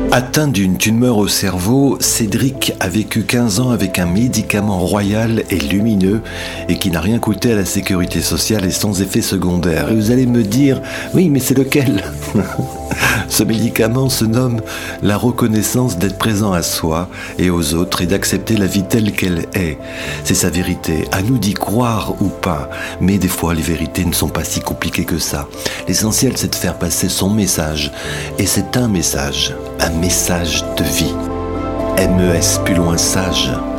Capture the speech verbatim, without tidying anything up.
Atteint d'une tumeur au cerveau, Cédric a vécu quinze ans avec un médicament royal et lumineux et qui n'a rien coûté à la sécurité sociale et sans effet secondaire. Et vous allez me dire, oui, mais c'est lequel ? Ce médicament se nomme la reconnaissance d'être présent à soi et aux autres et d'accepter la vie telle qu'elle est. C'est sa vérité, à nous d'y croire ou pas. Mais des fois, les vérités ne sont pas si compliquées que ça. L'essentiel, c'est de faire passer son message. Et c'est un message, un message de vie. M E S plus loin sage.